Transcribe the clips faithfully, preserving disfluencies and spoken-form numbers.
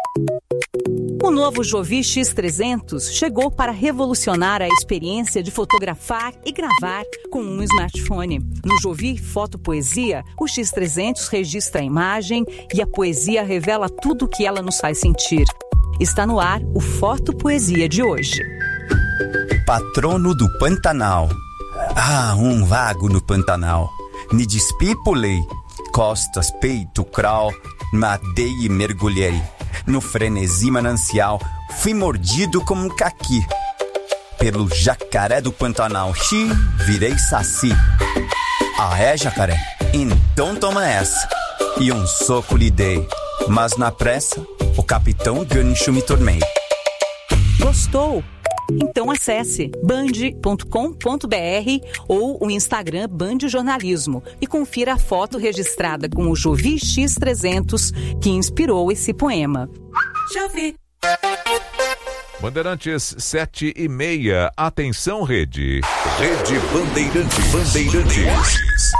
O novo Jovi X trezentos chegou para revolucionar a experiência de fotografar e gravar com um smartphone. No Jovi Foto Poesia, o X trezentos registra a imagem e a poesia revela tudo o que ela nos faz sentir. Está no ar o Foto Poesia de hoje. Patrono do Pantanal. Ah, um vago no Pantanal. Me despipulei. Costas, peito, crawl. Nadei e mergulhei. No frenesi manancial, fui mordido como um caqui. Pelo jacaré do Pantanal, xi, virei saci. Ah, é, jacaré? Então toma essa. E um soco lhe dei. Mas na pressa, o capitão gancho me tornei. Gostou? Então acesse band ponto com ponto b r ou o Instagram Band Jornalismo e confira a foto registrada com o Jovi X trezentos que inspirou esse poema. Jovi. Bandeirantes sete e meia. Atenção, Rede. Rede Bandeirantes. Bandeirantes.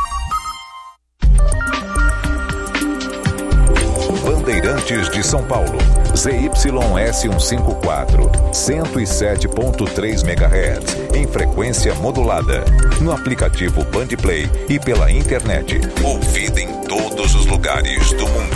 Bandeirantes de São Paulo. Z Y S cento e cinquenta e quatro, cento e sete ponto três megahertz, em frequência modulada. No aplicativo Bandplay e pela internet. Ouvida em todos os lugares do mundo.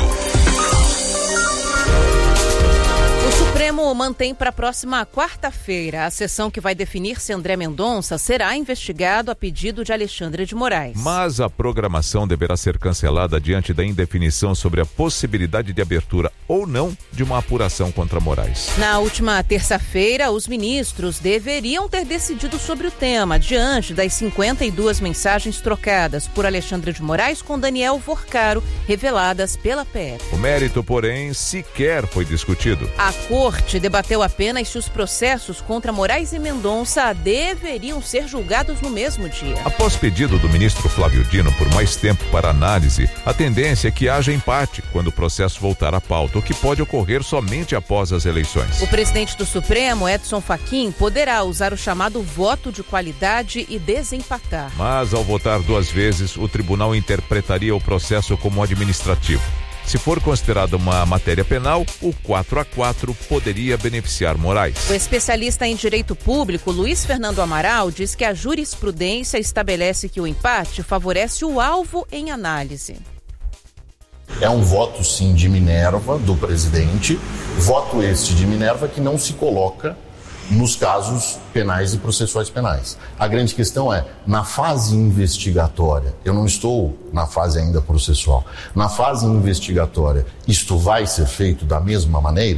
O Supremo mantém para a próxima quarta-feira a sessão que vai definir se André Mendonça será investigado a pedido de Alexandre de Moraes. Mas a programação deverá ser cancelada diante da indefinição sobre a possibilidade de abertura ou não de uma apuração contra Moraes. Na última terça-feira, os ministros deveriam ter decidido sobre o tema, diante das cinquenta e duas mensagens trocadas por Alexandre de Moraes com Daniel Vorcaro, reveladas pela P F. O mérito, porém, sequer foi discutido. A Corte debateu apenas se os processos contra Moraes e Mendonça deveriam ser julgados no mesmo dia. Após pedido do ministro Flávio Dino por mais tempo para análise, a tendência é que haja empate quando o processo voltar à pauta, o que pode ocorrer somente após as eleições. O presidente do Supremo, Edson Fachin, poderá usar o chamado voto de qualidade e desempatar. Mas, ao votar duas vezes, o tribunal interpretaria o processo como administrativo. Se for considerada uma matéria penal, o quatro a quatro poderia beneficiar Moraes. O especialista em direito público, Luiz Fernando Amaral, diz que a jurisprudência estabelece que o empate favorece o alvo em análise. É um voto, sim, de Minerva, do presidente, voto este de Minerva que não se coloca nos casos penais e processuais penais. A grande questão é, na fase investigatória, eu não estou na fase ainda processual, na fase investigatória, isto vai ser feito da mesma maneira?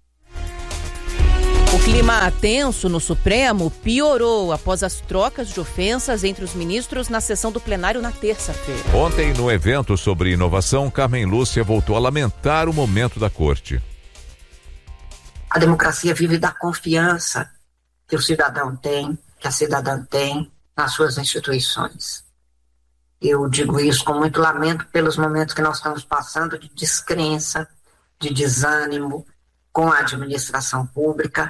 O clima tenso no Supremo piorou após as trocas de ofensas entre os ministros na sessão do plenário na terça-feira. Ontem, no evento sobre inovação, Carmen Lúcia voltou a lamentar o momento da corte. A democracia vive da confiança que o cidadão tem, que a cidadã tem nas suas instituições. Eu digo isso com muito lamento pelos momentos que nós estamos passando de descrença, de desânimo com a administração pública.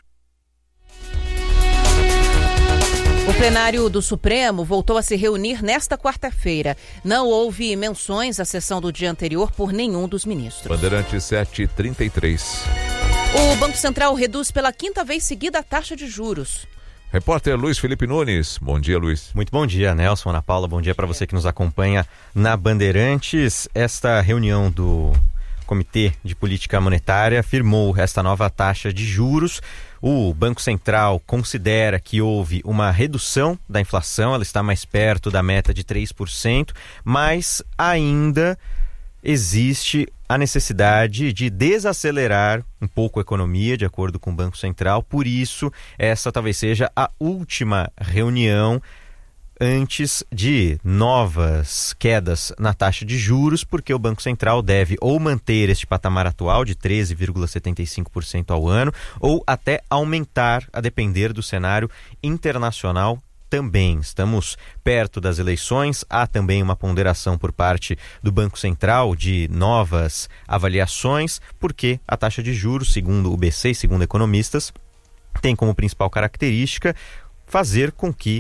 O plenário do Supremo voltou a se reunir nesta quarta-feira. Não houve menções à sessão do dia anterior por nenhum dos ministros. Bandeirantes sete e trinta e três. O Banco Central reduz pela quinta vez seguida a taxa de juros. Repórter Luiz Felipe Nunes. Bom dia, Luiz. Muito bom dia, Nelson, Ana Paula. Bom dia para você que nos acompanha na Bandeirantes. Esta reunião do Comitê de Política Monetária firmou esta nova taxa de juros. O Banco Central considera que houve uma redução da inflação, ela está mais perto da meta de três por cento, mas ainda existe a necessidade de desacelerar um pouco a economia, de acordo com o Banco Central. Por isso, essa talvez seja a última reunião antes de novas quedas na taxa de juros, porque o Banco Central deve ou manter este patamar atual de treze vírgula setenta e cinco por cento ao ano, ou até aumentar, a depender do cenário internacional também. Estamos perto das eleições, há também uma ponderação por parte do Banco Central de novas avaliações, porque a taxa de juros, segundo o B C e segundo economistas, tem como principal característica fazer com que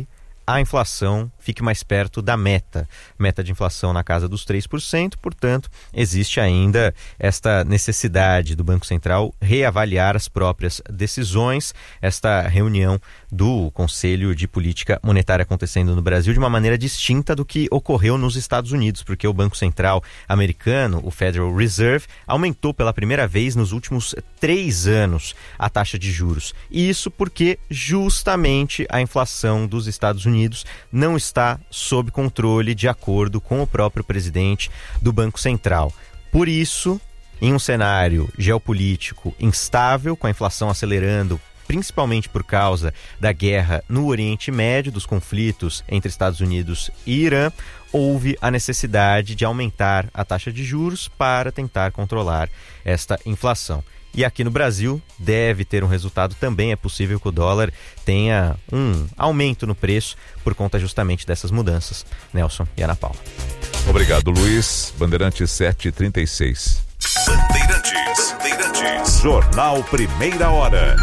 a inflação fique mais perto da meta. Meta de inflação na casa dos três por cento, portanto, existe ainda esta necessidade do Banco Central reavaliar as próprias decisões. Esta reunião do Conselho de Política Monetária acontecendo no Brasil de uma maneira distinta do que ocorreu nos Estados Unidos, porque o Banco Central americano, o Federal Reserve, aumentou pela primeira vez nos últimos três anos a taxa de juros. E isso porque justamente a inflação dos Estados Unidos não está sob controle, de acordo com o próprio presidente do Banco Central. Por isso, em um cenário geopolítico instável, com a inflação acelerando, principalmente por causa da guerra no Oriente Médio, dos conflitos entre Estados Unidos e Irã, houve a necessidade de aumentar a taxa de juros para tentar controlar esta inflação. E aqui no Brasil deve ter um resultado também. É possível que o dólar tenha um aumento no preço por conta justamente dessas mudanças. Nelson e Ana Paula. Obrigado, Luiz. Bandeirantes sete e trinta e seis. Bandeirantes. Bandeirantes. Jornal Primeira Hora.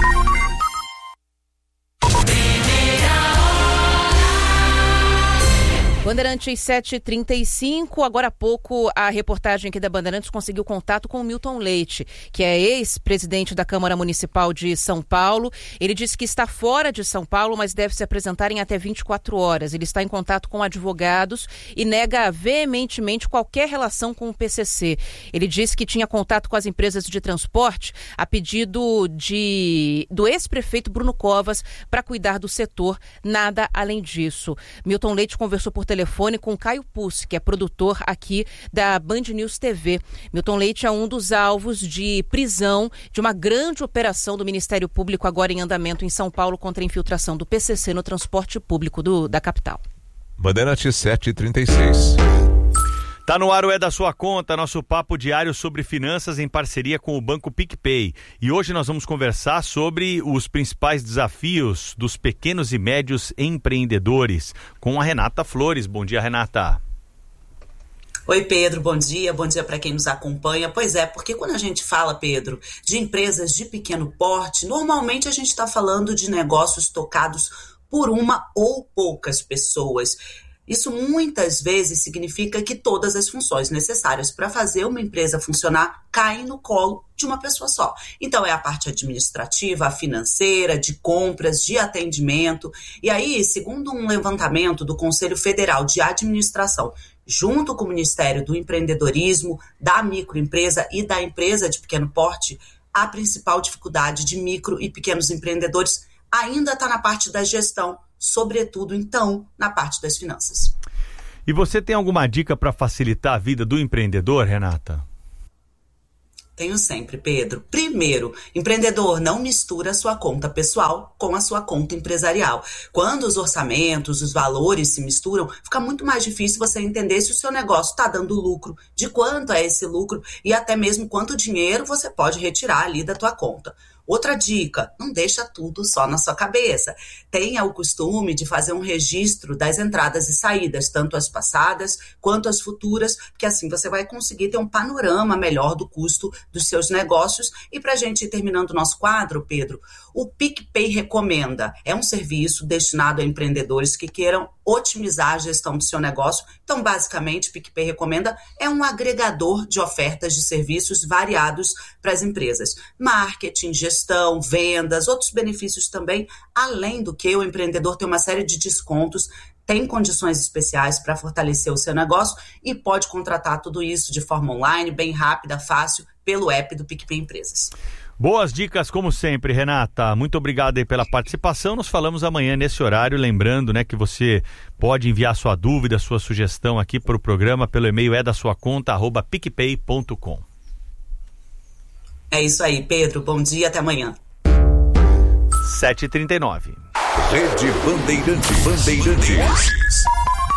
Bandeirantes sete e trinta e cinco, agora há pouco a reportagem aqui da Bandeirantes conseguiu contato com o Milton Leite, que é ex-presidente da Câmara Municipal de São Paulo. Ele disse que está fora de São Paulo, mas deve se apresentar em até vinte e quatro horas. Ele está em contato com advogados e nega veementemente qualquer relação com o P C C. Ele disse que tinha contato com as empresas de transporte a pedido de, do ex-prefeito Bruno Covas para cuidar do setor, nada além disso. Milton Leite conversou por telefone telefone com Caio Pussi, que é produtor aqui da Band News T V. Milton Leite é um dos alvos de prisão de uma grande operação do Ministério Público agora em andamento em São Paulo contra a infiltração do P C C no transporte público do, da capital. Bandeirantes sete e trinta e seis. Tá no ar o É da Sua Conta, nosso papo diário sobre finanças em parceria com o Banco PicPay. E hoje nós vamos conversar sobre os principais desafios dos pequenos e médios empreendedores com a Renata Flores. Bom dia, Renata. Oi, Pedro, bom dia, bom dia para quem nos acompanha. Pois é, porque quando a gente fala, Pedro, de empresas de pequeno porte, normalmente a gente está falando de negócios tocados por uma ou poucas pessoas. Isso muitas vezes significa que todas as funções necessárias para fazer uma empresa funcionar caem no colo de uma pessoa só. Então é a parte administrativa, a financeira, de compras, de atendimento. E aí, segundo um levantamento do Conselho Federal de Administração, junto com o Ministério do Empreendedorismo, da microempresa e da empresa de pequeno porte, a principal dificuldade de micro e pequenos empreendedores ainda está na parte da gestão, sobretudo, então, na parte das finanças. E você tem alguma dica para facilitar a vida do empreendedor, Renata? Tenho sempre, Pedro. Primeiro, empreendedor, não mistura a sua conta pessoal com a sua conta empresarial. Quando os orçamentos, os valores se misturam, fica muito mais difícil você entender se o seu negócio está dando lucro, de quanto é esse lucro e até mesmo quanto dinheiro você pode retirar ali da tua conta. Outra dica, não deixa tudo só na sua cabeça. Tenha o costume de fazer um registro das entradas e saídas, tanto as passadas quanto as futuras, porque assim você vai conseguir ter um panorama melhor do custo dos seus negócios. E para a gente ir terminando o nosso quadro, Pedro, o PicPay Recomenda é um serviço destinado a empreendedores que queiram otimizar a gestão do seu negócio. Então, basicamente, o PicPay Recomenda é um agregador de ofertas de serviços variados para as empresas. Marketing, gestão, vendas, outros benefícios também, além do que o empreendedor tem uma série de descontos, tem condições especiais para fortalecer o seu negócio e pode contratar tudo isso de forma online, bem rápida, fácil, pelo app do PicPay Empresas. Boas dicas, como sempre, Renata. Muito obrigado aí pela participação. Nos falamos amanhã nesse horário, lembrando, né, que você pode enviar sua dúvida, sua sugestão aqui para o programa pelo e-mail é da sua conta arroba picpay ponto com. É isso aí, Pedro. Bom dia, até amanhã. sete e trinta e nove. Rede Bandeirantes. Bandeirantes.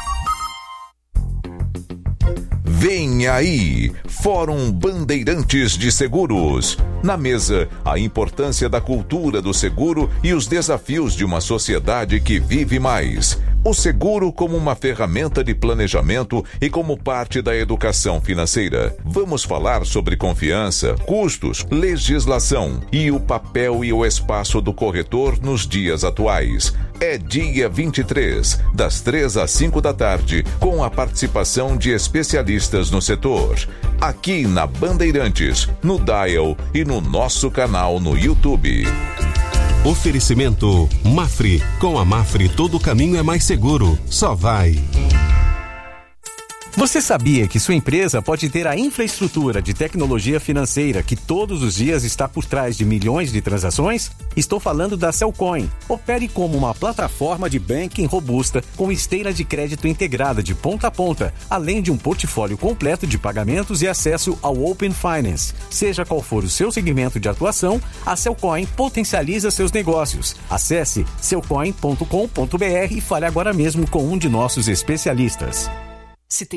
Vem aí, Fórum Bandeirantes de Seguros. Na mesa, a importância da cultura do seguro e os desafios de uma sociedade que vive mais. O seguro como uma ferramenta de planejamento e como parte da educação financeira. Vamos falar sobre confiança, custos, legislação e o papel e o espaço do corretor nos dias atuais. É dia vinte e três, das três às cinco da tarde, com a participação de especialistas no setor. Aqui na Bandeirantes, no Dial e no nosso canal no YouTube. Oferecimento Mafre. Com a Mafre todo caminho é mais seguro. Só vai. Você sabia que sua empresa pode ter a infraestrutura de tecnologia financeira que todos os dias está por trás de milhões de transações? Estou falando da Cellcoin. Opere como uma plataforma de banking robusta com esteira de crédito integrada de ponta a ponta, além de um portfólio completo de pagamentos e acesso ao Open Finance. Seja qual for o seu segmento de atuação, a Cellcoin potencializa seus negócios. Acesse cellcoin ponto com ponto br e fale agora mesmo com um de nossos especialistas. Se tem